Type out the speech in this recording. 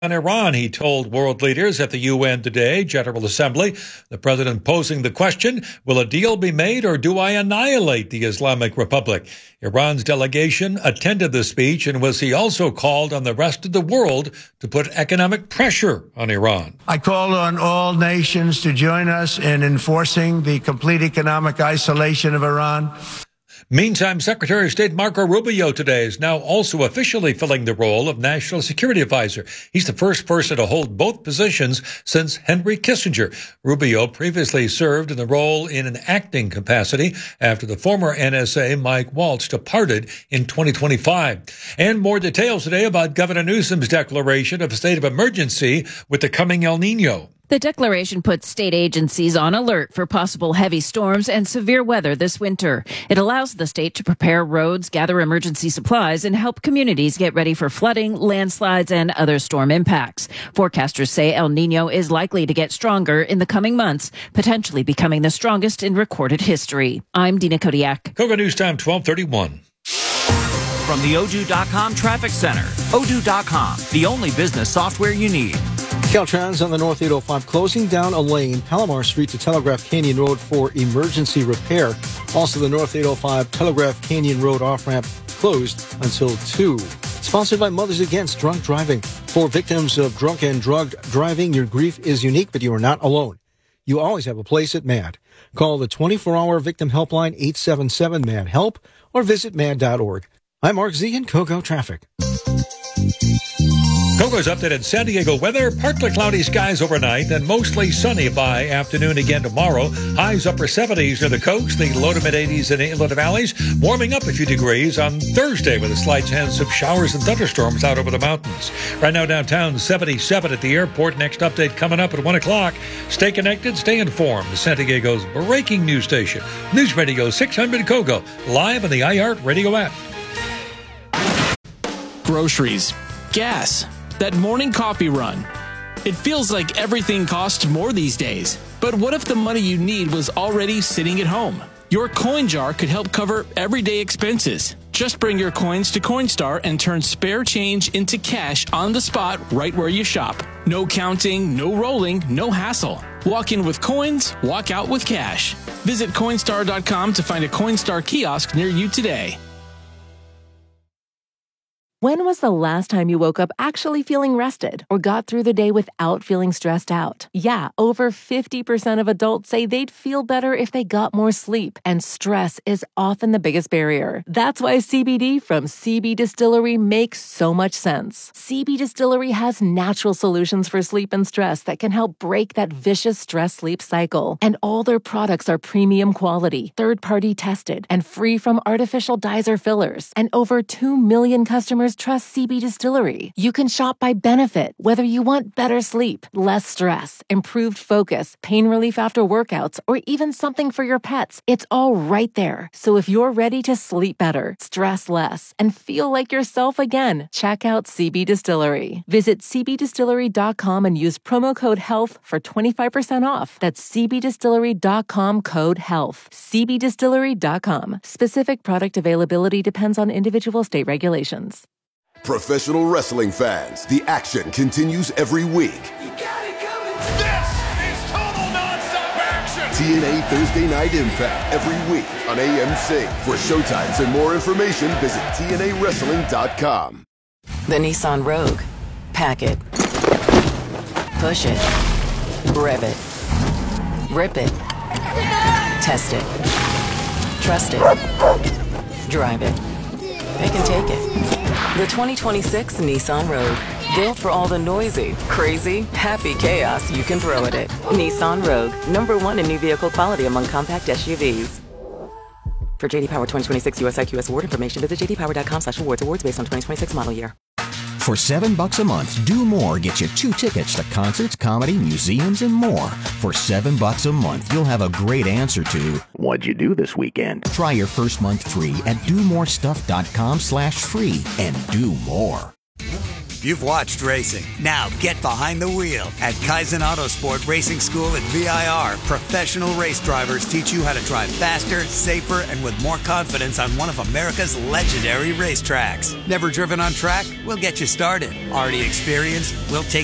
On Iran, he told world leaders at the UN today, General Assembly, the president posing the question, will a deal be made or do I annihilate the Islamic Republic? Iran's delegation attended the speech, and he also called on the rest of the world to put economic pressure on Iran. I call on all nations to join us in enforcing the complete economic isolation of Iran. Meantime, Secretary of State Marco Rubio today is now also officially filling the role of National Security Advisor. He's the first person to hold both positions since Henry Kissinger. Rubio previously served in the role in an acting capacity after the former NSA Mike Waltz departed in 2025. And more details today about Governor Newsom's declaration of a state of emergency with the coming El Nino. The declaration puts state agencies on alert for possible heavy storms and severe weather this winter. It allows the state to prepare roads, gather emergency supplies, and help communities get ready for flooding, landslides, and other storm impacts. Forecasters say El Nino is likely to get stronger in the coming months, potentially becoming the strongest in recorded history. I'm Dina Kodiak. KOGO News Time 12:31. From the Odoo.com Traffic Center. Odoo.com, the only business software you need. Caltrans on the North 805 closing down a lane, Palomar Street to Telegraph Canyon Road for emergency repair. Also, the North 805 Telegraph Canyon Road off-ramp closed until 2. Sponsored by Mothers Against Drunk Driving. For victims of drunk and drugged driving, your grief is unique, but you are not alone. You always have a place at MAD. Call the 24-hour victim helpline 877-MAD-HELP or visit mad.org. I'm Mark Z in KOGO Traffic. KOGO's updated San Diego weather. Partly cloudy skies overnight and mostly sunny by afternoon again tomorrow. Highs upper 70s near the coast, the low to mid 80s in the inland valleys. Warming up a few degrees on Thursday with a slight chance of showers and thunderstorms out over the mountains. Right now downtown, 77 at the airport. Next update coming up at 1 o'clock. Stay connected, stay informed. San Diego's breaking news station. News Radio 600 KOGO. Live on the iHeart Radio app. Groceries. Gas. That morning coffee run. It feels like everything costs more these days. But what if the money you need was already sitting at home? Your coin jar could help cover everyday expenses. Just bring your coins to Coinstar and turn spare change into cash on the spot right where you shop. No counting, no rolling, no hassle. Walk in with coins, walk out with cash. Visit Coinstar.com to find a Coinstar kiosk near you today. When was the last time you woke up actually feeling rested or got through the day without feeling stressed out? Yeah, over 50% of adults say they'd feel better if they got more sleep, and stress is often the biggest barrier. That's why CBD from CB Distillery makes so much sense. CB Distillery has natural solutions for sleep and stress that can help break that vicious stress-sleep cycle. And all their products are premium quality, third-party tested, and free from artificial dyes or fillers. And over 2 million customers trust CB Distillery. You can shop by benefit, whether you want better sleep, less stress, improved focus, pain relief after workouts, or even something for your pets. It's all right there. So if you're ready to sleep better, stress less, and feel like yourself again, check out CB Distillery. Visit cbdistillery.com and use promo code HEALTH for 25% off. That's cbdistillery.com code HEALTH. cbdistillery.com. Specific product availability depends on individual state regulations. Professional wrestling fans, the action continues every week. You got it coming. This is total nonstop action. TNA Thursday Night Impact every week on AMC. For showtimes and more information, visit TNAWrestling.com. The Nissan Rogue. Pack it. Push it. Rev it. Rip it. Test it. Trust it. Drive it. They can take it. The 2026 Nissan Rogue. Built for all the noisy, crazy, happy chaos you can throw at it. Nissan Rogue. #1 in new vehicle quality among compact SUVs. For JD Power 2026 US IQS award information, visit jdpower.com/awards. Awards based on 2026 model year. For $7 a month, Do More gets you 2 tickets to concerts, comedy, museums, and more. For $7 a month, you'll have a great answer to, what'd you do this weekend? Try your first month free at domorestuff.com/free and do more. You've watched racing. Now get behind the wheel. At Kaizen Autosport Racing School at VIR, professional race drivers teach you how to drive faster, safer, and with more confidence on one of America's legendary racetracks. Never driven on track? We'll get you started. Already experienced? We'll take